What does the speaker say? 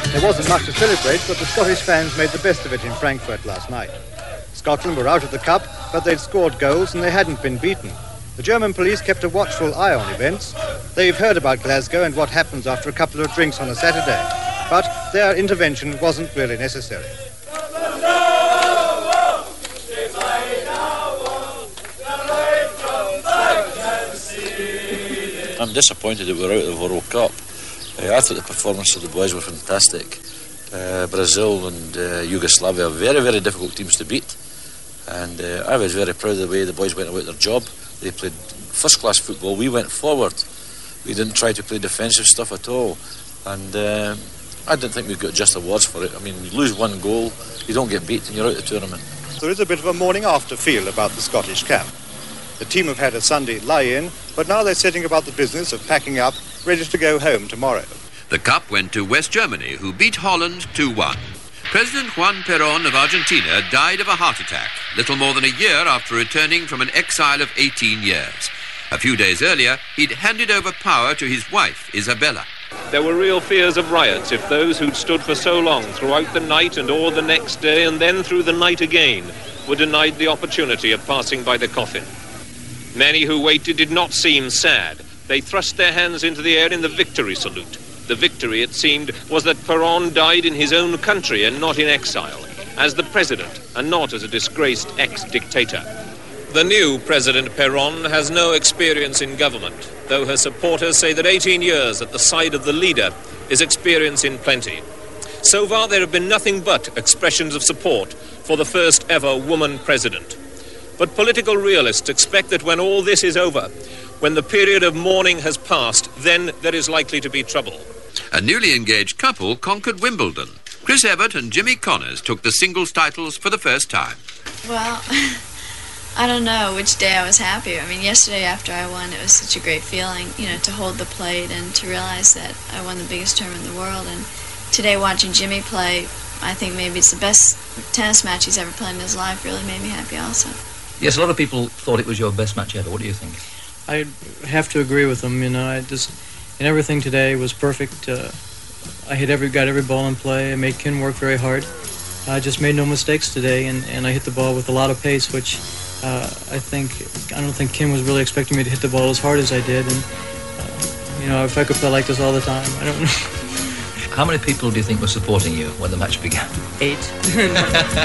There wasn't much to celebrate, but the Scottish fans made the best of it in Frankfurt last night. Scotland were out of the cup, but they'd scored goals and they hadn't been beaten. The German police kept a watchful eye on events. They've heard about Glasgow and what happens after a couple of drinks on a Saturday, but their intervention wasn't really necessary. I'm disappointed that we're out of the World Cup. I thought the performance of the boys were fantastic. Brazil and Yugoslavia are very, very difficult teams to beat. And I was very proud of the way the boys went about their job. They played first-class football. We went forward. We didn't try to play defensive stuff at all. And I don't think we've got just awards for it. I mean, you lose one goal, you don't get beat, and you're out of the tournament. There is a bit of a morning after feel about the Scottish camp. The team have had a Sunday lie-in, but now they're setting about the business of packing up, ready to go home tomorrow. The cup went to West Germany, who beat Holland 2-1. President Juan Perón of Argentina died of a heart attack, little more than a year after returning from an exile of 18 years. A few days earlier, he'd handed over power to his wife, Isabella. There were real fears of riots if those who'd stood for so long throughout the night and all the next day and then through the night again were denied the opportunity of passing by the coffin. Many who waited did not seem sad. They thrust their hands into the air in the victory salute. The victory, it seemed, was that Perón died in his own country and not in exile, as the president and not as a disgraced ex-dictator. The new President Perón has no experience in government, though her supporters say that 18 years at the side of the leader is experience in plenty. So far, there have been nothing but expressions of support for the first ever woman president. But political realists expect that when all this is over, when the period of mourning has passed, then there is likely to be trouble. A newly engaged couple conquered Wimbledon. Chris Evert and Jimmy Connors took the singles titles for the first time. Well, I don't know which day I was happier. I mean, yesterday after I won, it was such a great feeling, to hold the plate and to realize that I won the biggest tournament in the world. And today watching Jimmy play, I think maybe it's the best tennis match he's ever played in his life, really made me happy also. Yes, a lot of people thought it was your best match ever. What do you think? I have to agree with them. And everything today was perfect. I got every ball in play. I made Ken work very hard. I just made no mistakes today, and I hit the ball with a lot of pace, which I don't think Ken was really expecting me to hit the ball as hard as I did. And if I could play like this all the time, I don't know. How many people do you think were supporting you when the match began? 8.